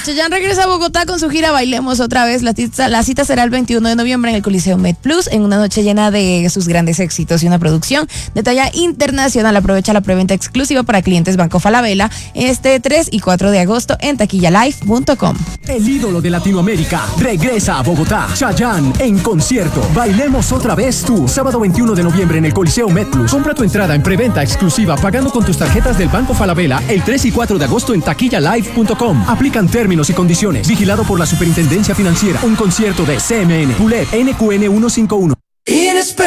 Chayanne regresa a Bogotá con su gira Bailemos Otra Vez. La cita será el 21 de noviembre en el Coliseo MedPlus, en una noche llena de sus grandes éxitos y una producción de talla internacional. Aprovecha la preventa exclusiva para clientes Banco Falabella este 3 y 4 de agosto en taquillalive.com. El ídolo de Latinoamérica regresa a Bogotá. Chayanne en concierto. Bailemos Otra Vez tú. Sábado 21 de noviembre en el Coliseo MedPlus. Compra tu entrada en preventa exclusiva pagando con tus tarjetas del Banco Falabella el 3 y 4 de agosto en taquillalive.com. Aplican términos y condiciones. Vigilado por la Superintendencia Financiera. Un concierto de CMN. Pulet NQN 151.